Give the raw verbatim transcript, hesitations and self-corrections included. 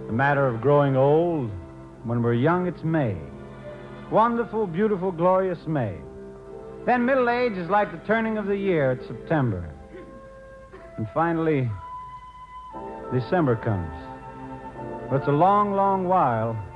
The matter of growing old. When we're young, it's May. Wonderful, beautiful, glorious May. Then middle age is like the turning of the year. It's September. And finally, December comes. But it's a long, long while